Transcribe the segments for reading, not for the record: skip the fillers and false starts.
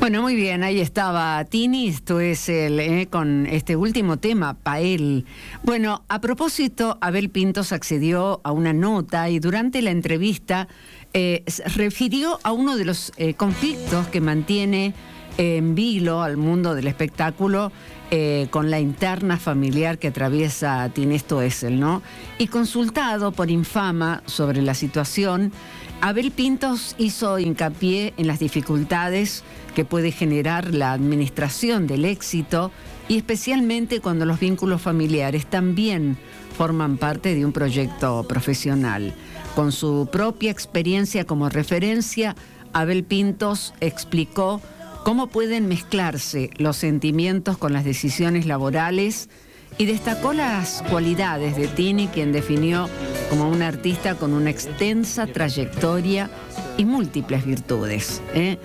Bueno, muy bien, ahí estaba Tini, esto es con este último tema, Pael. Bueno, a propósito, Abel Pintos accedió a una nota y durante la entrevista se refirió a uno de los conflictos que mantiene en vilo al mundo del espectáculo con la interna familiar que atraviesa Tini Stoessel, ¿no? Y consultado por Infama sobre la situación, Abel Pintos hizo hincapié en las dificultades que puede generar la administración del éxito y especialmente cuando los vínculos familiares también forman parte de un proyecto profesional. Con su propia experiencia como referencia, Abel Pintos explicó cómo pueden mezclarse los sentimientos con las decisiones laborales y destacó las cualidades de Tini, quien definió como una artista con una extensa trayectoria y múltiples virtudes.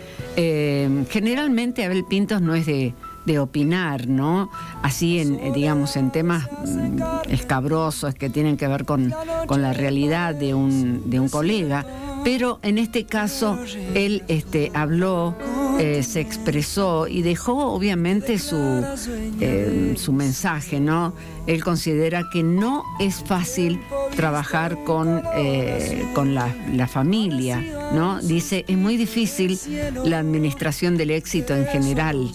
Generalmente Abel Pintos no es de opinar, ¿no? Así digamos, en temas escabrosos que tienen que ver con la realidad de un colega, pero en este caso él habló, se expresó y dejó obviamente su mensaje, ¿no? Él considera que no es fácil trabajar con la familia, ¿no? Dice, es muy difícil la administración del éxito en general.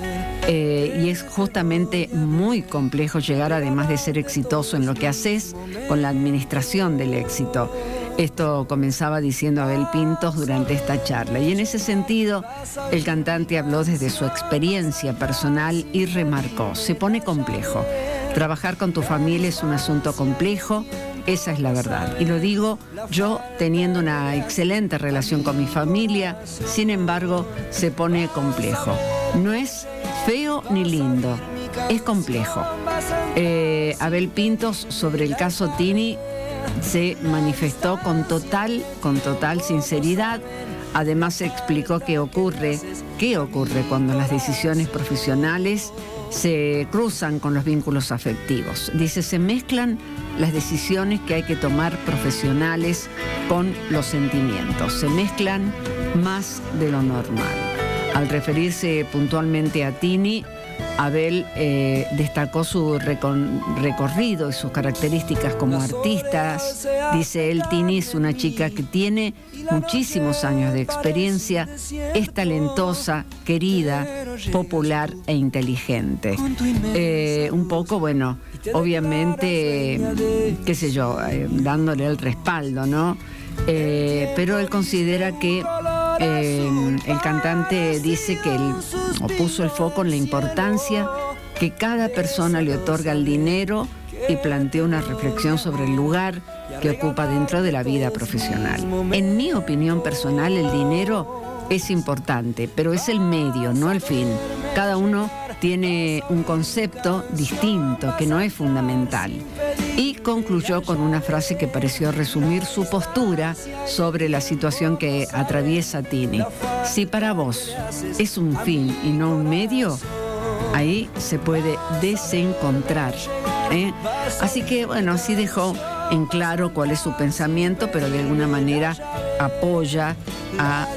Y es justamente muy complejo llegar, además de ser exitoso en lo que haces, con la administración del éxito. Esto comenzaba diciendo Abel Pintos durante esta charla. Y en ese sentido, el cantante habló desde su experiencia personal y remarcó, se pone complejo. Trabajar con tu familia es un asunto complejo, esa es la verdad. Y lo digo yo teniendo una excelente relación con mi familia, sin embargo, se pone complejo. No es feo ni lindo, es complejo. Abel Pintos, sobre el caso Tini, se manifestó con total sinceridad. Además explicó qué ocurre cuando las decisiones profesionales se cruzan con los vínculos afectivos. Dice, se mezclan las decisiones que hay que tomar profesionales con los sentimientos, se mezclan más de lo normal. Al referirse puntualmente a Tini, Abel destacó su recorrido y sus características como artista. Dice él, Tini es una chica que tiene muchísimos años de experiencia, es talentosa, querida, popular e inteligente. Un poco, bueno, obviamente, qué sé yo, dándole el respaldo, ¿no? Pero él considera que el cantante dice que él puso el foco en la importancia que cada persona le otorga al dinero y planteó una reflexión sobre el lugar que ocupa dentro de la vida profesional. En mi opinión personal, el dinero es importante, pero es el medio, no el fin. Cada uno tiene un concepto distinto que no es fundamental. Y concluyó con una frase que pareció resumir su postura sobre la situación que atraviesa Tini. Si para vos es un fin y no un medio, ahí se puede desencontrar. Así que, bueno, así dejó en claro cuál es su pensamiento, pero de alguna manera apoya a